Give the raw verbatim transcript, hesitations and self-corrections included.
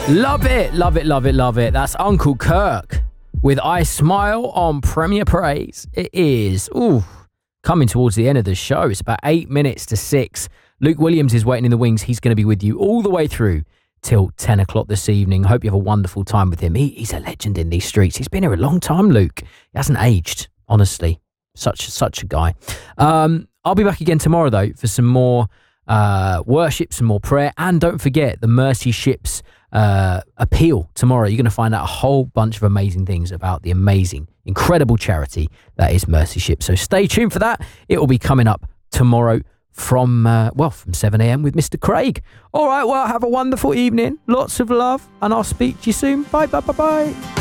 Love it, love it, love it, love it. That's Uncle Kirk with I Smile on Premier Praise. It is, ooh, coming towards the end of the show. It's about eight minutes to six. Luke Williams is waiting in the wings. He's going to be with you all the way through till ten o'clock this evening. Hope you have a wonderful time with him. He, he's a legend in these streets. He's been here a long time, Luke. He hasn't aged, honestly. Such, such a guy. Um, I'll be back again tomorrow, though, for some more uh, worship, some more prayer. And don't forget the Mercy Ships uh, appeal tomorrow. You're going to find out a whole bunch of amazing things about the amazing, incredible charity that is Mercy Ships. So stay tuned for that. It will be coming up tomorrow from, uh, well, from seven a.m. with Mister Craig. All right, well, have a wonderful evening. Lots of love, and I'll speak to you soon. Bye, bye, bye, bye.